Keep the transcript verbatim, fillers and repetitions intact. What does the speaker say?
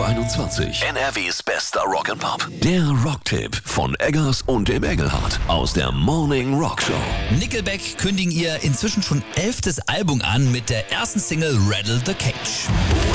einundzwanzig. N R Ws bester Rock'n'Pop. Der Rocktipp von Eggers und dem Engelhardt aus der Morning Rock Show. Nickelback kündigen ihr inzwischen schon elftes Album an mit der ersten Single Rattle the Cage.